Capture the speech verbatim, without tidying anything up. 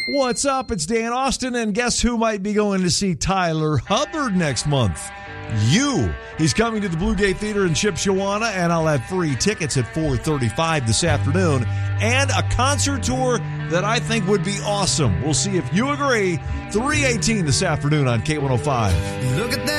What's up? It's Dan Austin, and guess who might be going to see Tyler Hubbard next month? You. He's coming to the Blue Gate Theater in Shipshewana, and I'll have free tickets at four thirty-five this afternoon, and a concert tour that I think would be awesome. We'll see if you agree. three eighteen this afternoon on K one oh five. Look at that.